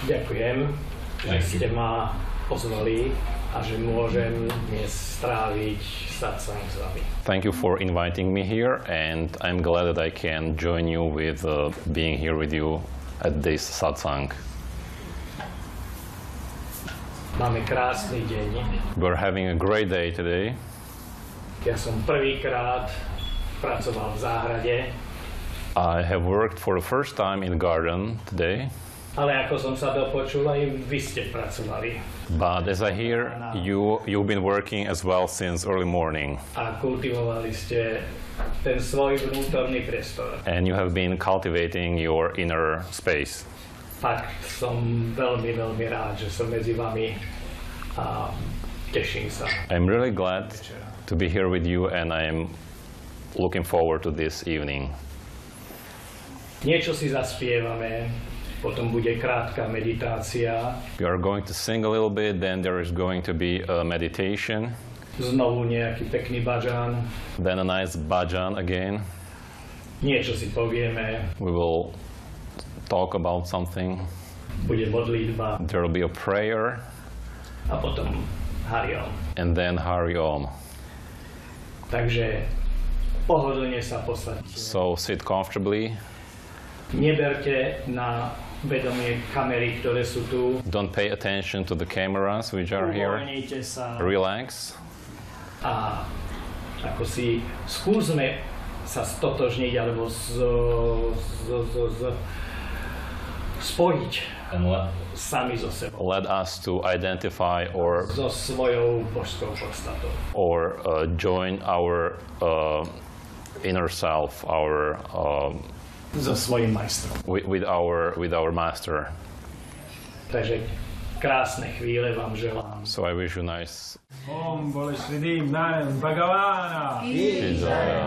Ďakujem, že ste ma pozvali a že môžem dnes stráviť satsang s vami. Thank you for inviting me here, and I'm glad that I can join you with being here with you at this satsang. Máme krásny deň. We're having a great day today. Ja som prvýkrát pracoval v záhrade. I have worked for the first time in the garden today. Ale ako som sa dopočul, aj vy ste pracovali. But as I hear, you've been working as well since early morning. A kultivovali ste ten svoj vnútorný priestor. And you have been cultivating your inner space. Fakt som veľmi, veľmi rád, že som medzi vami a teším sa. I'm really glad to be here with you, and I'm looking forward to this evening. Niečo si zaspievame. Potom bude krátka meditácia. We are going to sing a little bit, then there is going to be a meditation. Znovu nejaký pekný bhajan. Then a nice bhajan again. Niečo si povieme. We will talk about something. Bude modlitba. There will be a prayer. A potom Hari Om. And then Hari Om. Takže pohodlne sa posaďte. So sit comfortably. Neberte na vedomie kamery, ktoré sú tu. Don't pay attention to the cameras which are here. Uvoľnite sa. Relax. A ako si skúsme sa stotožniť alebo spojiť sami so sebou. Let us to identify or So svojou božskou podstatou. Or join our inner self, our So svojím majstrom. with our master. Takže krásne chvíle vám želám. So I wish you nice. Om Bole Shridim Naram Bhagavana. Jaya.